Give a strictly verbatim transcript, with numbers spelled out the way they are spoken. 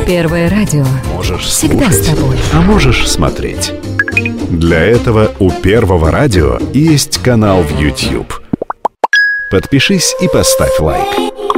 Первое радио. Можешь всегда слушать, с тобой. а можешь смотреть. Для этого у Первого радио есть канал в YouTube. Подпишись и поставь лайк.